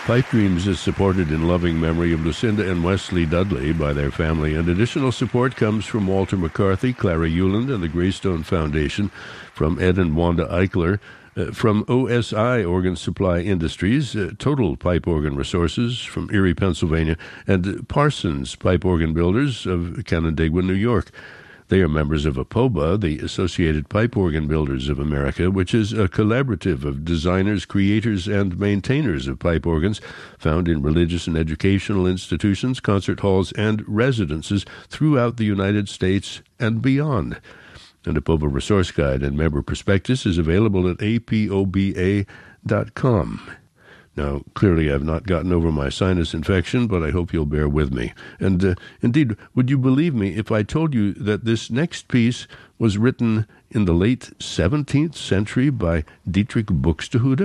Pipe Dreams is supported in loving memory of Lucinda and Wesley Dudley by their family, and additional support comes from Walter McCarthy, Clara Euland, and the Greystone Foundation, from Ed and Wanda Eichler, from OSI Organ Supply Industries, Total Pipe Organ Resources from Erie, Pennsylvania, and Parsons Pipe Organ Builders of Canandaigua, New York. They are members of APOBA, the Associated Pipe Organ Builders of America, which is a collaborative of designers, creators, and maintainers of pipe organs found in religious and educational institutions, concert halls, and residences throughout the United States and beyond. An APOBA resource guide and member prospectus is available at apoba.com. Now, clearly I've not gotten over my sinus infection, but I hope you'll bear with me. And indeed, would you believe me if I told you that this next piece was written in the late 17th century by Dietrich Buxtehude?